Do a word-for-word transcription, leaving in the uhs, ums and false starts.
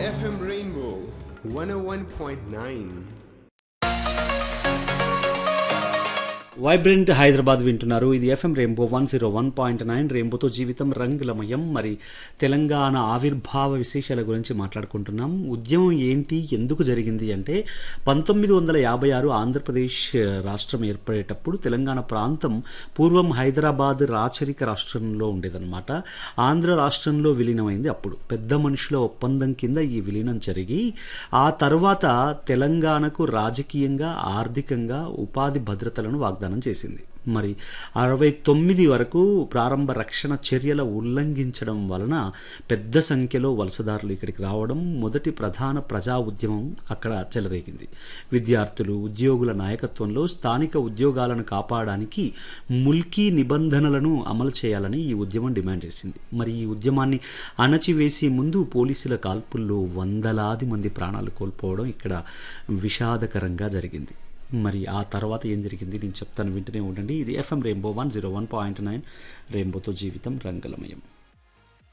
F M Rainbow one oh one point nine. Vibrant Hyderabad వింటున్నారు. ఇది FM rainbow one zero one point nine. రెయిన్బోతో జీవితం రంగులమయం. మరి తెలంగాణ ఆవిర్భావ విశేషాల గురించి మాట్లాడుకుంటున్నాం. ఉద్యమం ఏంటి, ఎందుకు జరిగింది అంటే పంతొమ్మిది వందల యాభై ఆరు ఆంధ్రప్రదేశ్ రాష్ట్రం ఏర్పడేటప్పుడు తెలంగాణ ప్రాంతం పూర్వం హైదరాబాద్ రాచరిక రాష్ట్రంలో ఉండేదన్నమాట. ఆంధ్ర రాష్ట్రంలో విలీనమైంది. అప్పుడు పెద్ద మనుషుల ఒప్పందం కింద ఈ విలీనం జరిగి ఆ తర్వాత తెలంగాణకు రాజకీయంగా, ఆర్థికంగా ఉపాధి భద్రతలను వాగ్దానం చేసింది. మరి అరవై తొమ్మిది వరకు ప్రారంభ రక్షణ చర్యల ఉల్లంఘించడం వలన పెద్ద సంఖ్యలో వలసదారులు ఇక్కడికి రావడం మొదటి ప్రధాన ప్రజా ఉద్యమం అక్కడ చెలరేగింది. విద్యార్థులు, ఉద్యోగుల నాయకత్వంలో స్థానిక ఉద్యోగాలను కాపాడడానికి ముల్కీ నిబంధనలను అమలు చేయాలని ఈ ఉద్యమం డిమాండ్ చేసింది. మరి ఈ ఉద్యమాన్ని అణచివేసే ముందు పోలీసుల కాల్పుల్లో వందలాది మంది ప్రాణాలు కోల్పోవడం ఇక్కడ విషాదకరంగా జరిగింది. మరి ఆ తర్వాత ఏం జరిగింది నేను చెప్తాను, వింటూనే ఉండండి. ఇది FM rainbow one zero one point nine. రెయిన్బోతో జీవితం రంగులమయం.